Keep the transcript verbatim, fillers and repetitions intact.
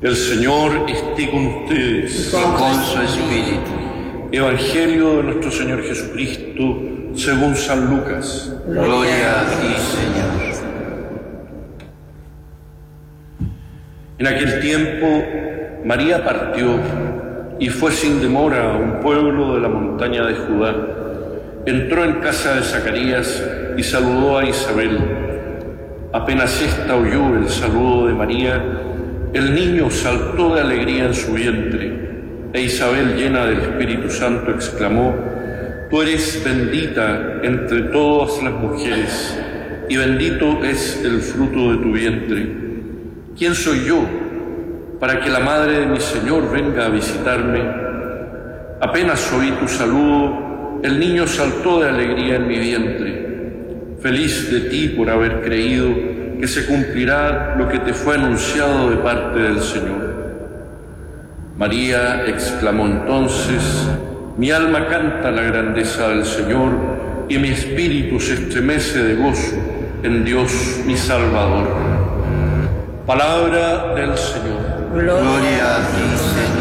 El Señor esté con ustedes. Y con su espíritu. Evangelio de nuestro Señor Jesucristo según San Lucas. Gloria a ti, Señor. En aquel tiempo, María partió y fue sin demora a un pueblo de la montaña de Judá. Entró en casa de Zacarías y saludó a Isabel. Apenas ésta oyó el saludo de María, el niño saltó de alegría en su vientre, e Isabel, llena del Espíritu Santo, exclamó: Tú eres bendita entre todas las mujeres, y bendito es el fruto de tu vientre. ¿Quién soy yo para que la madre de mi Señor venga a visitarme? Apenas oí tu saludo, el niño saltó de alegría en mi vientre. Feliz de ti por haber creído que se cumplirá lo que te fue anunciado de parte del Señor. María exclamó entonces: Mi alma canta la grandeza del Señor, y mi espíritu se estremece de gozo en Dios mi Salvador. Palabra del Señor. Gloria a ti, Señor.